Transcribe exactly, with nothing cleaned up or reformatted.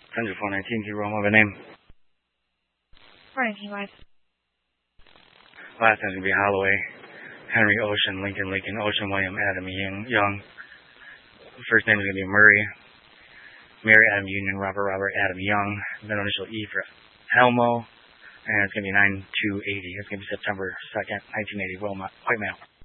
Thunder four nineteen, can you roll over name? four nineteen West. Last name's going to be Holloway. Henry Ocean, Lincoln, Lincoln, Ocean, William, Adam, Young. Young. First name is going to be Murray. Mary, Adam, Union, Robert, Robert, Adam, Young. Middle initial E for Elmo. And it's going to be nine two eighty. It's going to be September second, nineteen eighty. Wilmot, white male.